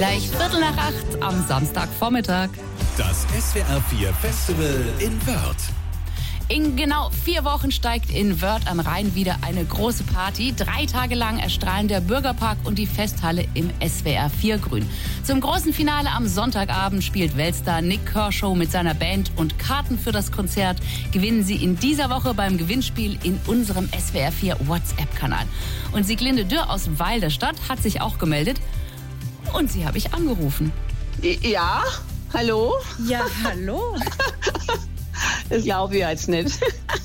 Gleich 7:45 am Samstagvormittag. Das SWR 4 Festival in Wörth. In genau 4 Wochen steigt in Wörth am Rhein wieder eine große Party. 3 Tage lang erstrahlen der Bürgerpark und die Festhalle im SWR 4 Grün. Zum großen Finale am Sonntagabend spielt Weltstar Nik Kershaw mit seiner Band und Karten für das Konzert gewinnen Sie in dieser Woche beim Gewinnspiel in unserem SWR 4 WhatsApp-Kanal. Und Sieglinde Dürr aus Weil der Stadt hat sich auch gemeldet und sie habe ich angerufen. Ja, hallo? Ja, hallo. Das glaube ich jetzt nicht.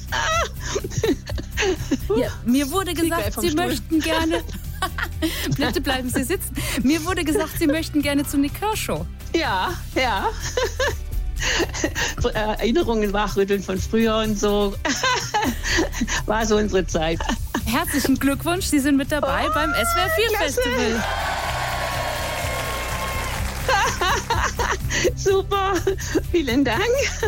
Ja, mir wurde gesagt, Sie möchten gerne... Bitte bleiben Sie sitzen. Mir wurde gesagt, Sie möchten gerne zu Nik Kershaw. Ja. Erinnerungen wachrütteln von früher und so. War so unsere Zeit. Herzlichen Glückwunsch, Sie sind mit dabei beim SWR 4 Festival. Super, vielen Dank.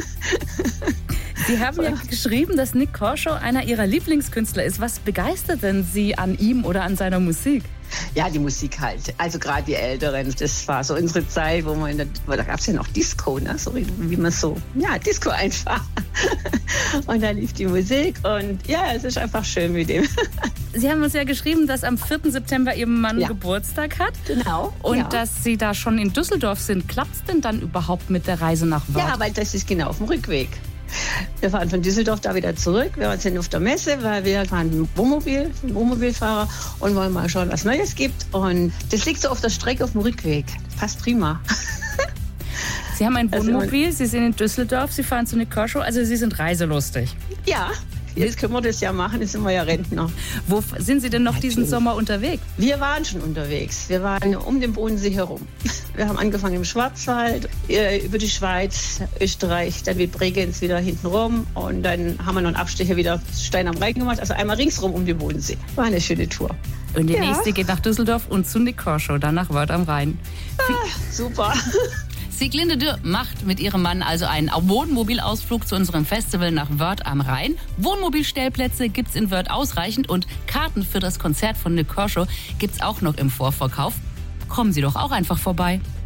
Sie haben ja geschrieben, dass Nik Kershaw einer Ihrer Lieblingskünstler ist. Was begeistert denn Sie an ihm oder an seiner Musik? Ja, die Musik halt. Also gerade die Älteren. Das war so unsere Zeit, wo da gab es ja noch Disco, ne? So wie man so, ja, Disco einfach. Und da lief die Musik und ja, es ist einfach schön mit dem. Sie haben uns ja geschrieben, dass am 4. September Ihr Mann Geburtstag hat. Genau. Und dass Sie da schon in Düsseldorf sind. Klappt es denn dann überhaupt mit der Reise nach Wörth? Ja, weil das ist genau auf dem Rückweg. Wir fahren von Düsseldorf da wieder zurück. Wir sind auf der Messe, weil wir fahren mit dem Wohnmobilfahrer und wollen mal schauen, was Neues gibt. Und das liegt so auf der Strecke auf dem Rückweg. Passt prima. Sie haben ein Wohnmobil, Sie sind in Düsseldorf, Sie fahren zu Nik Kershaw, also Sie sind reiselustig. Ja, jetzt können wir das ja machen, jetzt sind wir ja Rentner. Wo sind Sie denn noch diesen Sommer unterwegs? Wir waren schon unterwegs. Wir waren um den Bodensee herum. Wir haben angefangen im Schwarzwald, über die Schweiz, Österreich, dann mit Bregenz wieder hinten rum und dann haben wir noch einen Abstecher wieder Stein am Rhein gemacht, also einmal ringsrum um den Bodensee. War eine schöne Tour. Und die nächste geht nach Düsseldorf und zu Nik Kershaw, dann nach Wörth am Rhein. Super. Sieglinde Dürr macht mit ihrem Mann also einen Wohnmobilausflug zu unserem Festival nach Wörth am Rhein. Wohnmobilstellplätze gibt's in Wörth ausreichend und Karten für das Konzert von Nik Kershaw gibt's auch noch im Vorverkauf. Kommen Sie doch auch einfach vorbei.